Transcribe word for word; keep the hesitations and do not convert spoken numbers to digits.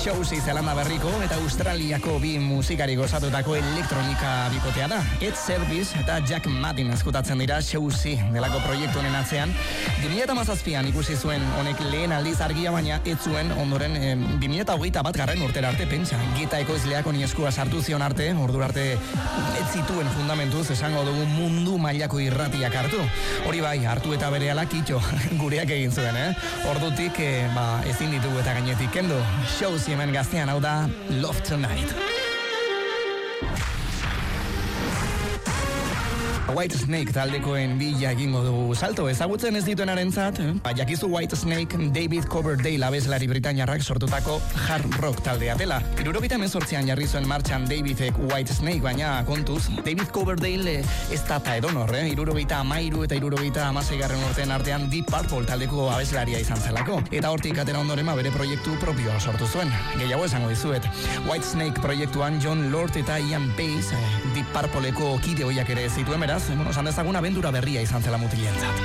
Shows Zelanda berriko eta Australiako bi musikari gozatutako elektronika bikotea da. Ed Service eta Jack Martin eskutatzen dira Shows delako proiektu honen atzean. bi mila hamazazpian ikusi zuen honek lehen aldiz argia, baina ez zuen ondoren eh, bi mila hogeita bat garren urtera arte pentsa. Gita ekoizleak honi eskua sartu zion arte, ordura arte ez zituen fundamentuz esango dugu mundu mailako irratiak hartu. Hori bai, hartu eta berehala kitxo gureak egin zuen, eh? Ordutik, eh, ba, ezin ditugu eta gainetik kendu. Shows hemen gaztean, hau da Love Tonight. White Snake taldekoen bila egingo dugu salto. Ezagutzen ez dituenarentzat, eh? Ba, jakizu White Snake David Coverdale abeslari britainiarrak sortutako hard rock taldea dela. Hirurogeita hemezortzian jarri zuen martxan Davidek White Snake, baina kontuz, David Coverdale ez data edonor, eh? Hirurogeita hamairu eta hirurogeita hamaseigarren urteen artean Deep Purple taldeko abeslaria izan zelako. Eta hortik atera ondoren bere proiektu propioa sortu zuen. Gehiago esango dizuet. White Snake proiektuan John Lord eta Ian Pace, eh, Deep Purpleko kide hoiak ere zituen, beraz, bueno, esan dezagun abentura berria izan zela mutilentzat.